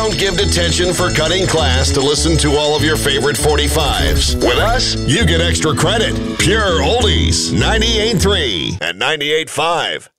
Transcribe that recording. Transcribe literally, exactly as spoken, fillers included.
don't give detention for cutting class to listen to all of your favorite forty-fives. With us, you get extra credit. Pure Oldies, ninety-eight point three and ninety-eight point five.